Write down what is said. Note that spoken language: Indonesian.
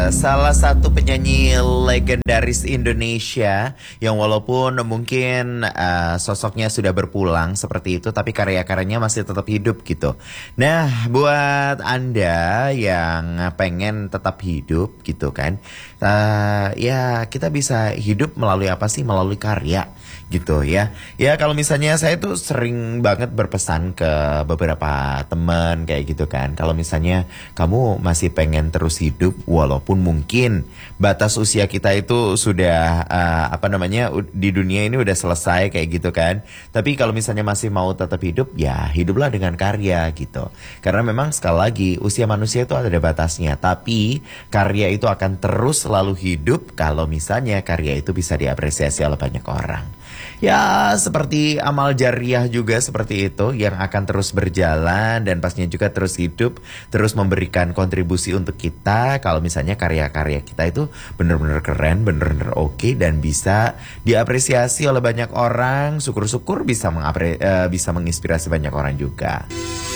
Salah satu penyanyi legendaris Indonesia yang walaupun mungkin sosoknya sudah berpulang seperti itu, tapi karya-karyanya masih tetap hidup gitu. Nah, buat Anda yang pengen tetap hidup gitu kan, ya kita bisa hidup melalui apa sih? Melalui karya gitu ya. Ya kalau misalnya saya tuh sering banget berpesan ke beberapa teman kayak gitu kan. Kalau misalnya kamu masih pengen terus hidup walaupun mungkin batas usia kita itu sudah di dunia ini udah selesai kayak gitu kan. Tapi kalau misalnya masih mau tetap hidup, ya hiduplah dengan karya gitu. Karena memang sekali lagi usia manusia itu ada batasnya, tapi karya itu akan terus selalu hidup kalau misalnya karya itu bisa diapresiasi oleh banyak orang. Ya seperti amal jariah juga seperti itu yang akan terus berjalan dan pastinya juga terus hidup, terus memberikan kontribusi untuk kita kalau misalnya karya-karya kita itu benar-benar keren, benar-benar oke dan bisa diapresiasi oleh banyak orang. Syukur-syukur bisa menginspirasi banyak orang juga.